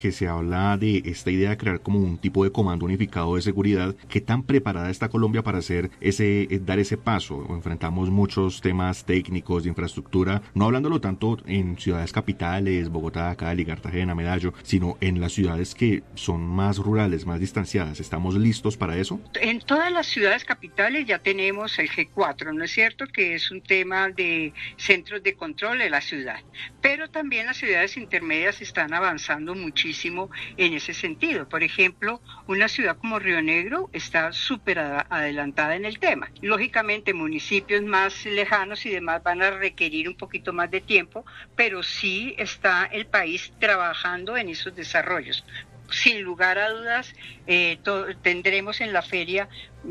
que se habla de esta idea de crear como un tipo de comando unificado de seguridad. ¿Qué tan preparada está Colombia para dar ese paso? Enfrentamos muchos temas técnicos de infraestructura, no hablándolo tanto en ciudades capitales, Bogotá, Cali, Cartagena, Medallo, sino en las ciudades que son más rurales, más distanciadas. ¿Estamos listos para eso? En todas las ciudades capitales ya tenemos el G4, ¿no es cierto? Que es un tema de centros de control de la ciudad. Pero también las ciudades intermedias están avanzando muchísimo en ese sentido. Por ejemplo, una ciudad como Río Negro está súper adelantada en el tema. Lógicamente, municipios más lejanos y demás van a requerir un poquito más de tiempo, pero sí está el país trabajando en esos desarrollos. Sin lugar a dudas, tendremos en la feria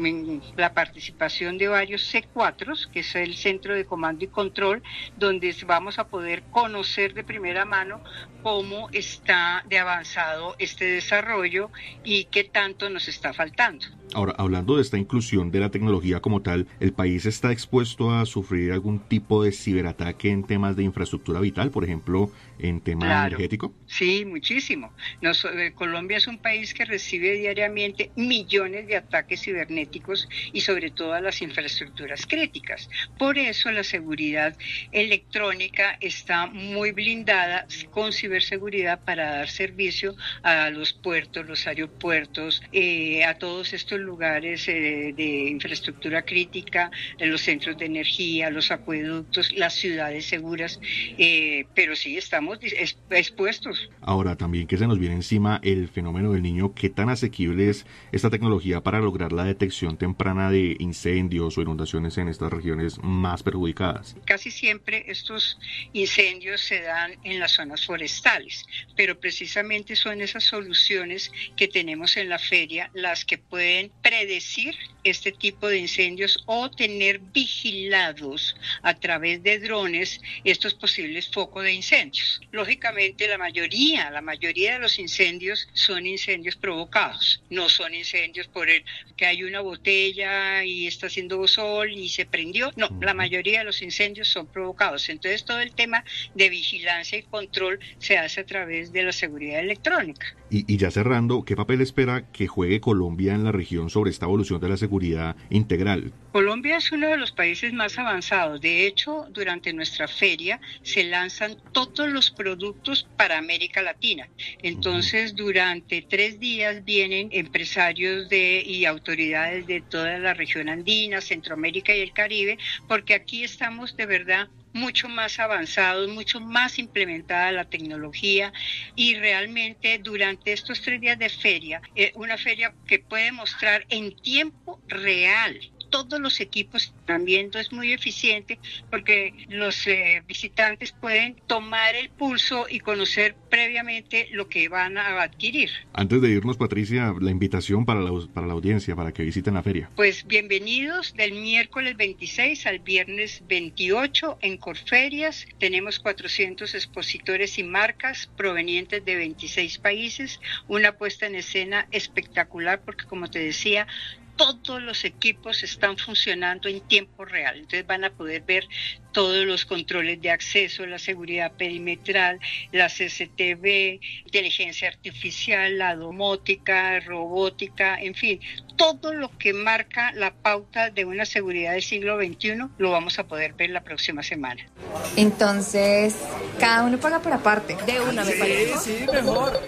la participación de varios C4, que es el Centro de Comando y Control, donde vamos a poder conocer de primera mano cómo está de avanzado este desarrollo y qué tanto nos está faltando. Ahora, hablando de esta inclusión de la tecnología como tal, ¿el país está expuesto a sufrir algún tipo de ciberataque en temas de infraestructura vital, por ejemplo, en tema energético? Sí, muchísimo. Colombia es un país que recibe diariamente millones de ataques cibernéticos y sobre todo a las infraestructuras críticas. Por eso la seguridad electrónica está muy blindada con ciberseguridad para dar servicio a los puertos, los aeropuertos, a todos estos lugares de infraestructura crítica, los centros de energía, los acueductos, las ciudades seguras, pero sí estamos expuestos. Ahora, también que se nos viene encima el fenómeno del Niño, ¿qué tan asequible es esta tecnología para lograr la detección temprana de incendios o inundaciones en estas regiones más perjudicadas? Casi siempre estos incendios se dan en las zonas forestales, pero precisamente son esas soluciones que tenemos en la feria las que pueden predecir este tipo de incendios o tener vigilados a través de drones estos posibles focos de incendios. Lógicamente la mayoría de los incendios son incendios provocados, no son incendios por que hay una botella y está haciendo sol y se prendió, no, la mayoría de los incendios son provocados. Entonces todo el tema de vigilancia y control se hace a través de la seguridad electrónica. Y ya cerrando, ¿qué papel espera que juegue Colombia en la región sobre esta evolución de la seguridad integral? Colombia es uno de los países más avanzados. De hecho, durante nuestra feria se lanzan todos los productos para América Latina. Entonces, durante 3 días vienen empresarios y autoridades de toda la región andina, Centroamérica y el Caribe, porque aquí estamos de verdad mucho más avanzados, mucho más implementada la tecnología y realmente durante estos 3 días de feria, una feria que puede mostrar en tiempo real todos los equipos están viendo, es muy eficiente porque los visitantes pueden tomar el pulso y conocer previamente lo que van a adquirir. Antes de irnos, Patricia, la invitación para la audiencia, para que visiten la feria. Pues bienvenidos del miércoles 26 al viernes 28 en Corferias. Tenemos 400 expositores y marcas provenientes de 26 países, una puesta en escena espectacular porque, como te decía, todos los equipos están funcionando en tiempo real. Entonces van a poder ver todos los controles de acceso, la seguridad perimetral, la CCTV, inteligencia artificial, la domótica, robótica, en fin, todo lo que marca la pauta de una seguridad del siglo XXI lo vamos a poder ver la próxima semana. Entonces, cada uno paga por aparte. De una, me parece. Sí, mejor.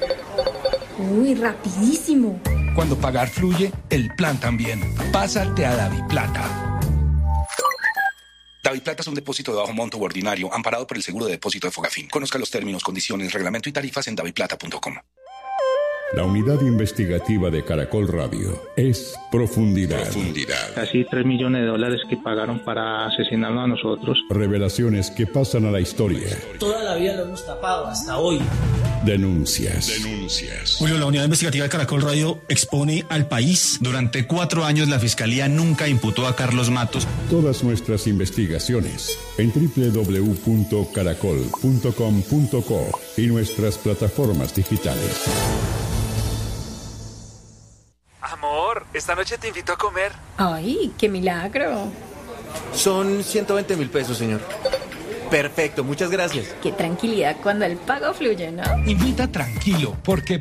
Uy, rapidísimo. Cuando pagar fluye, el plan también. Pásate a DaviPlata. DaviPlata es un depósito de bajo monto u ordinario amparado por el seguro de depósito de Fogafín. Conozca los términos, condiciones, reglamento y tarifas en daviplata.com. La unidad investigativa de Caracol Radio es Profundidad. Casi $3 millones que pagaron para asesinarnos a nosotros. Revelaciones que pasan a la historia. Toda la vida lo hemos tapado, hasta hoy. Denuncias. Julio, la unidad investigativa de Caracol Radio expone al país. Durante 4 años la Fiscalía nunca imputó a Carlos Matos. Todas nuestras investigaciones en www.caracol.com.co y nuestras plataformas digitales. Amor, esta noche te invito a comer. ¡Ay, qué milagro! Son 120.000 pesos, señor. Perfecto, muchas gracias. Qué tranquilidad cuando el pago fluye, ¿no? Invita tranquilo, porque